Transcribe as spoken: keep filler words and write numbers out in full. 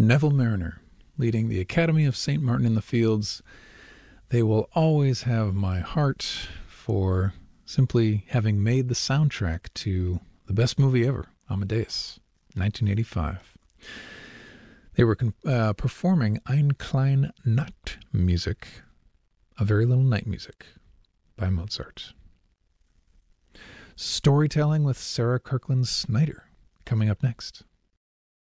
Neville Mariner, leading the Academy of Saint Martin in the Fields. They will always have my heart for simply having made the soundtrack to the best movie ever, Amadeus, nineteen eighty-five. They were uh, performing Ein klein Nachtmusik, a very little night music, by Mozart. Storytelling with Sarah Kirkland Snyder, coming up next.